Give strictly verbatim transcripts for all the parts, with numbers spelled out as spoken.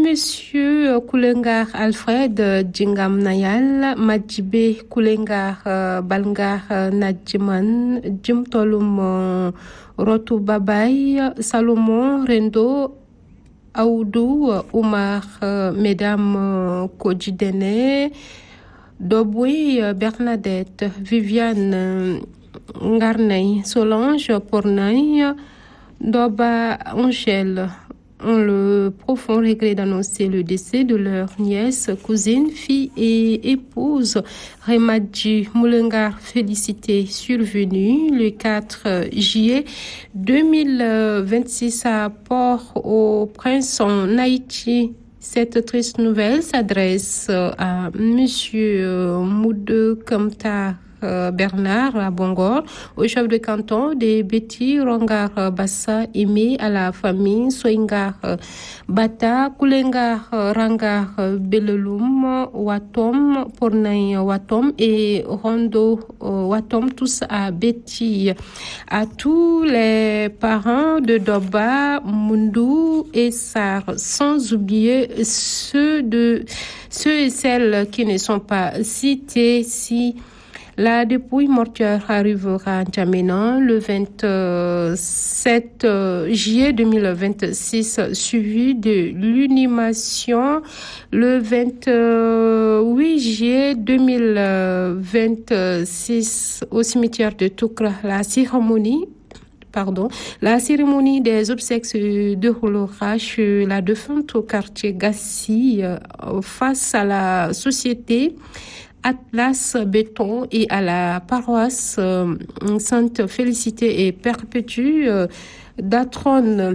Monsieur Koulengar Alfred Djingam Nayal, Madjibe Koulengar Balngar Nadjiman, Jim Tolum Rotou Babay, Salomon Rendo, Aoudou Oumar, Mesdames Kodjidene, Doboué Bernadette, Viviane Ngarnay, Solange Pornay, Doba Angèle, ont le profond regret d'annoncer le décès de leur nièce, cousine, fille et épouse, Remadji Moulengar, félicité, survenue le quatre juillet deux mille vingt-six à Port-au-Prince en Haïti. Cette triste nouvelle s'adresse à Monsieur Moude Kamtar Bernard à Bongor, au chef de canton de Betty Rongar Bassa, aimé à la famille Soingar Bata, Koulengar Rangar Belelum, Watom, Pornay Watom et Rondo Watom, tous à Betty. À tous les parents de Doba, Mundu et Sar, sans oublier ceux de ceux et celles qui ne sont pas cités si la dépouille mortuaire arrivera à N'Djamena le vingt-sept juillet deux mille vingt-six, suivi de l'inhumation le vingt-huit juillet deux mille vingt-six au cimetière de Toukra. La cérémonie Pardon. La cérémonie des obsèques se déroulera chez la défunte au quartier Gassi, face à la société Atlas Béton et à la paroisse euh, Sainte Félicité et Perpétue euh, d'Atron.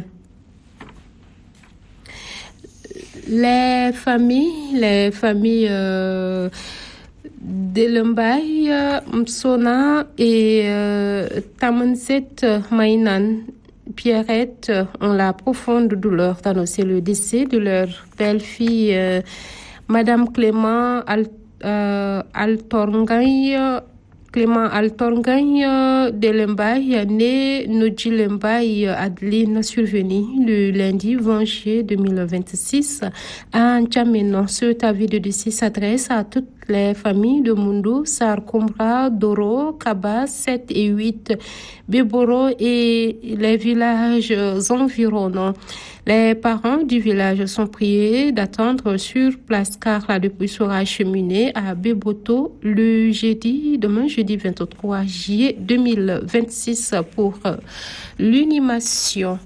Les familles, les familles euh, d'Elembay, Msona et euh, Tamanset Mainan Pierrette ont la profonde douleur d'annoncer le décès de leur belle-fille, euh, Madame Clément Alt Euh, Altorngay, Clément Altorngay de Lembay, né Nodji Lembay Adeline, survenu le lundi vingt juillet deux mille vingt-six à N'Djamena. Cet avis de décès s'adresse à toutes les familles de Mundu, Sar Kombra, Doro, Kaba, sept et huit, Béboro et les villages environnants. Les parents du village sont priés d'attendre sur place car la dépouille sera acheminée à Beboto le jeudi, demain jeudi vingt-trois juillet deux mille vingt-six pour l'inhumation.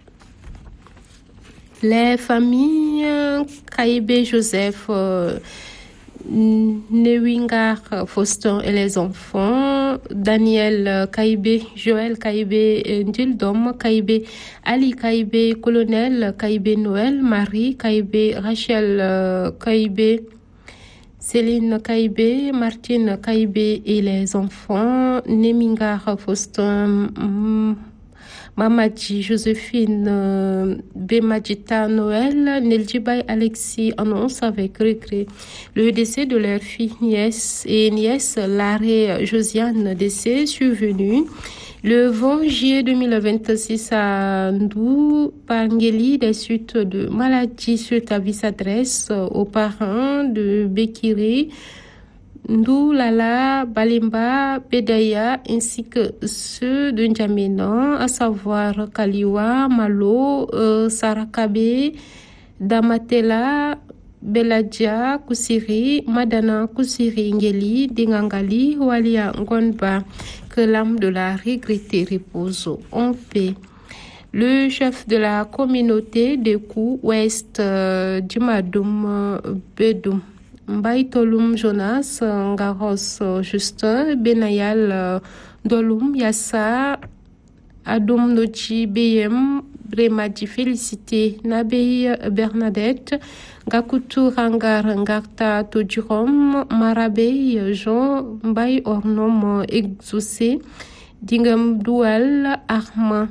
Les familles Kaïbé Joseph, euh, Newingar Faustin et les enfants, Daniel Kaïbé, Joël Kaïbé, Ndildom Kaïbé, Ali Kaïbé, Colonel Kaïbé Noël, Marie Kaïbé, Rachel Kaïbé, Céline Kaïbé, Martine Kaïbé et les enfants, Nemingar Faustin, Mamadji Joséphine, euh, Bemadjita Noël, Neldjibaï Alexis annonce avec regret le décès de leur fille nièce et nièce Laré Josiane, décès survenu le vingt juillet deux mille vingt-six à Ndou, Pangeli, des suites de maladies. Cet avis s'adresse aux parents de Bekiri, Ndou, Lala, Balimba, Bedaya, ainsi que ceux de N'Djamena, à savoir Kaliwa, Malo, euh, Sarakabe, Damatela, Beladja, Kusiri, Madana, Kusiri, Ngeli, Dingangali, Walia, Ngonba. Que l'âme de la regrettée repose en paix. Le chef de la communauté de Kou Ouest, euh, Djumadoum Bedoum, Mbaïtolum Jonas, Ngaros Justin, Benayal Dolum Yassa, Adoum Nochi Beyem, Bremadi Félicité, Nabei Bernadette, Gakutu Rangar Ngarta Todjurom, Marabey Jean, Mbay Ornom Exaucé, Dingam Doual Arma,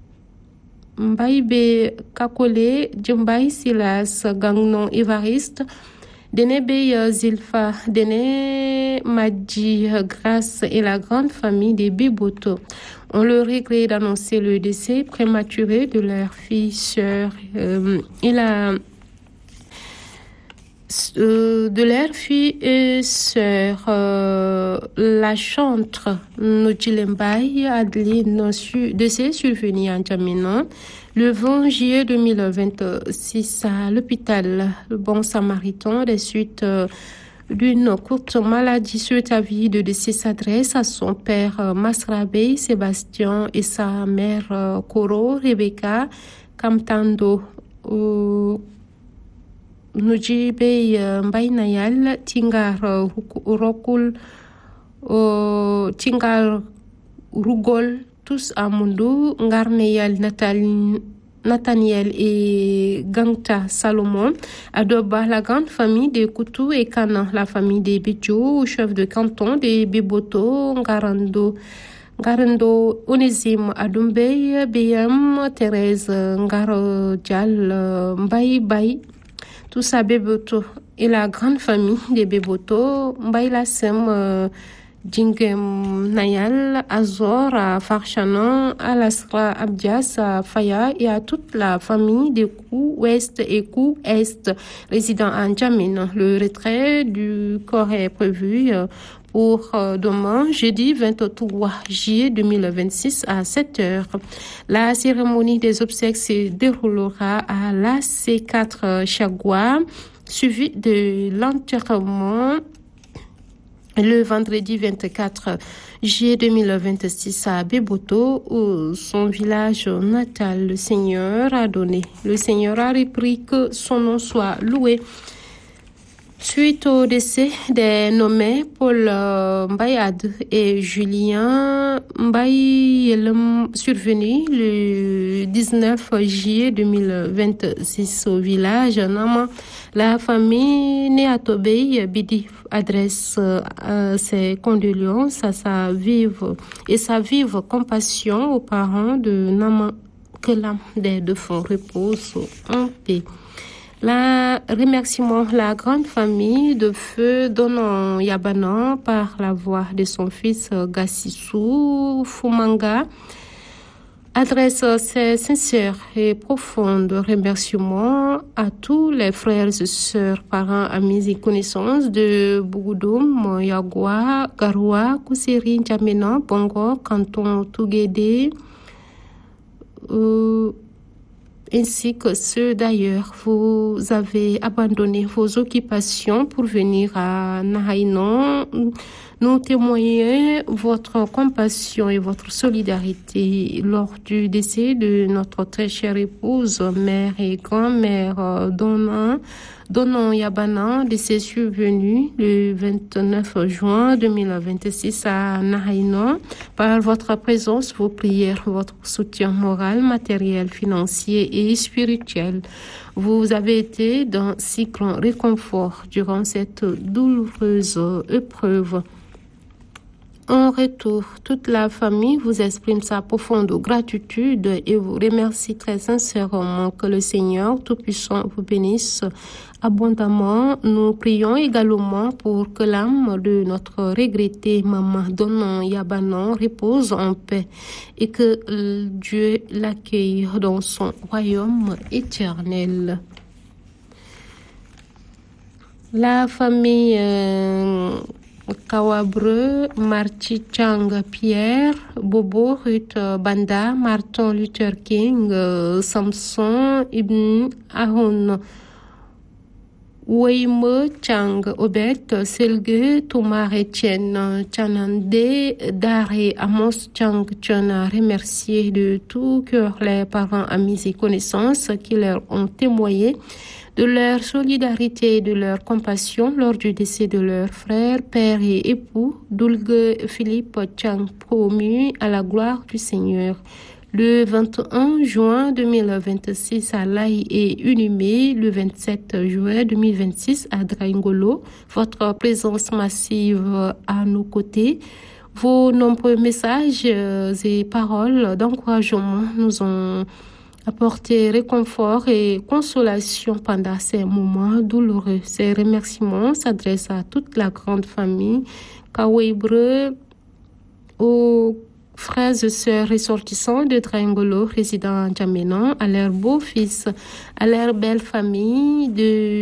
Mbaïbe Kakole, Djembay Silas, Gangnon Evariste, Denebe Zilfa, Dene Madji Grace et la grande famille des Biboto ont le regret d'annoncer le décès prématuré de leur fille sœur. Euh, il a euh, de leurs filles et sœurs, euh, la chantre Nodjilembay Adeline, décès survenu en N'Djamena le vingt juillet deux mille vingt-six à l'hôpital Le Bon Samaritain des suites euh, d'une courte maladie. Suite à vie de décès s'adresse à son père euh, Masrabe Sébastien et sa mère euh, Koro Rebecca Kamtando. Euh, Nujibe Mbay Nayal Tingar Rokul Tingar Rugol tous à Mundu Ngarneyal Nathaniel et Gangta Salomon Adoba, la grande famille des Koutou et Kana, la famille des Bidjo, chef de canton des Biboto, Ngarando Ngarando Onésime Adumbey, B M Thérèse Ngaro Dial Mbay Bay, tous à Beboto, et la grande famille des Beboto, Mbay Lassem, euh, Djingem Nayal, Azor, à Farchanon, à Lasra Abdias, à Faya et à toute la famille des coups ouest et coups est résidant à N'Djamena. Le retrait du corps est prévu euh, pour euh, demain, jeudi vingt-trois juillet deux mille vingt-six à sept heures. La cérémonie des obsèques se déroulera à l'A C quatre Chagua, suivie de l'enterrement le vendredi vingt-quatre juillet deux mille vingt-six à Beboto, où son village natal. Le Seigneur a donné. Le Seigneur a repris, que son nom soit loué. Suite au décès des nommés Paul euh, Mbayad et Julien Mbaye, survenu le dix-neuf juillet deux mille vingt-six au village Nama, la famille Néatobey Bidi adresse euh, ses condoléances à sa vive et sa vive compassion aux parents de Nama. Que l'âme des défunts repose en paix. La remerciement la grande famille de feu Donon Yabana par la voix de son fils Gassissou Fumanga adresse ses sincères et profonds remerciements à tous les frères et sœurs, parents, amis et connaissances de Bougoudum, Yagwa, Garoua, Kouseri, N'Djamena, Bongo, Canton Touguédé, euh, ainsi que ceux d'ailleurs. Vous avez abandonné vos occupations pour venir à Nahainon nous témoigner votre compassion et votre solidarité lors du décès de notre très chère épouse, mère et grand-mère Donon, Donon Yabana, décès survenu le vingt-neuf juin deux mille vingt-six à Nahainon. Par votre présence, vos prières, votre soutien moral, matériel, financier et spirituel, vous avez été d'un si grand réconfort durant cette douloureuse épreuve. En retour, toute la famille vous exprime sa profonde gratitude et vous remercie très sincèrement. Que le Seigneur Tout-Puissant vous bénisse abondamment. Nous prions également pour que l'âme de notre regrettée maman Donon Yabana repose en paix et que Dieu l'accueille dans son royaume éternel. La famille euh, Kawabre, Marti Chang Pierre, Bobo Ruth Banda, Martin Luther King, euh, Samson Ibn Ahon, Weime Chang Obet, Selge Thomas Etienne, Chanande, Dare Amos Chang Chana, remercier de tout cœur les parents, amis et connaissances qui leur ont témoigné de leur solidarité et de leur compassion lors du décès de leur frère, père et époux, Doulgue Philippe Chang, promu à la gloire du Seigneur. Le vingt-et-un juin deux mille vingt-six à Laï et Unimé, le vingt-sept juin deux mille vingt-six à Draingolo, votre présence massive à nos côtés, vos nombreux messages et paroles d'encouragement nous ont apporté réconfort et consolation pendant ces moments douloureux. Ces remerciements s'adressent à toute la grande famille Kawebre, aux frères et sœurs ressortissants de Draingolo résidant à N'Djamena, à leurs beaux-fils, à leur belle famille de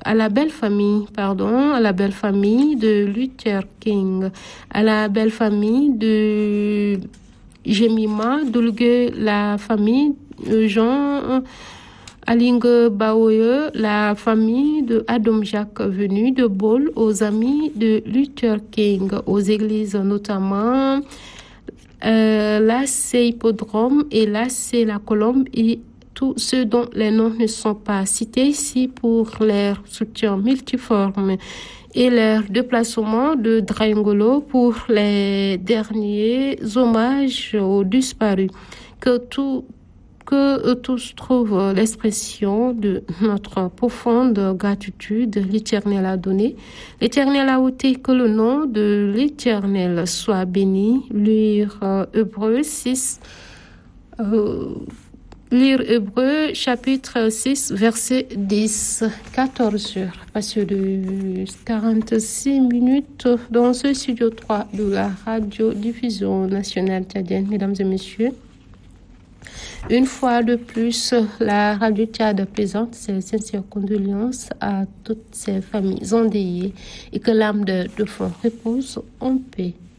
à la belle famille, pardon, à la belle famille de Luther King, à la belle famille de Jemima Dulgue, la famille de Jean Alingue Baoye, la famille de Adam Jacques venu de Bol, aux amis de Luther King, aux églises notamment euh, là c'est Hippodrome et là c'est la Colombe et tous ceux dont les noms ne sont pas cités ici pour leur soutien multiforme et leur déplacement de Drangolo pour les derniers hommages aux disparus. Que tout que tous trouvent l'expression de notre profonde gratitude. L'Éternel a donné, l'Éternel a ôté, que le nom de l'Éternel soit béni. Lire euh, Hébreux six, euh, lire Hébreux chapitre six, verset dix, quatorze heures. Parce de quarante-six minutes dans ce studio trois de la radio-diffusion nationale tchadienne. Mesdames et messieurs, une fois de plus, la radio Tchad présente ses sincères condoléances à toutes ces familles endeuillées et que l'âme de, de fort repose en paix.